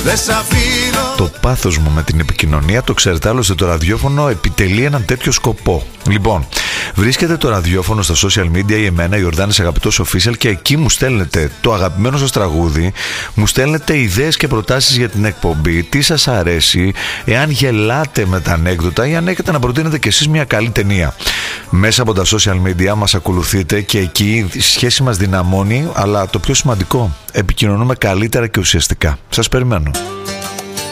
δεν σ' αφήνω. Το πάθος μου με την επικοινωνία, το ξέρετε, άλλωστε το ραδιόφωνο επιτελεί έναν τέτοιο σκοπό. Λοιπόν, βρίσκεται το ραδιόφωνο στα social media ή εμένα, Ιορδάνης Αγαπητός Official, και εκεί μου στέλνετε το αγαπημένο σας τραγούδι, μου στέλνετε ιδέες και προτάσεις για την εκπομπή, τι σας αρέσει, εάν γελάτε με τα ανέκδοτα ή αν έχετε να προτείνετε κι εσείς μια καλή ταινία. Μέσα από τα social media μας ακολουθείτε και εκεί η σχέση μας δυναμώνει, αλλά το πιο σημαντικό, επικοινωνούμε καλύτερα και ουσιαστικά. Σας περιμένω.